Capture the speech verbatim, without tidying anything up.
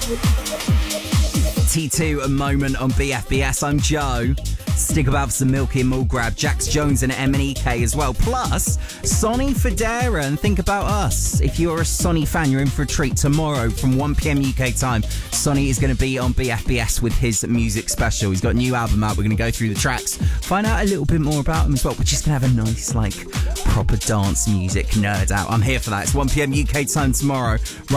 T two, A Moment on B F B S. I'm Joe. Stick about for some Milky and Mulgrab, Jax Jones and M and E K as well. Plus, Sonny Fodera and Think About Us. If you're a Sonny fan, you're in for a treat tomorrow from one p.m. U K time. Sonny is going to be on B F B S with his music special. He's got a new album out. We're going to go through the tracks, find out a little bit more about him as well. We're just going to have a nice, like, proper dance music nerd out. I'm here for that. It's one p.m. U K time tomorrow.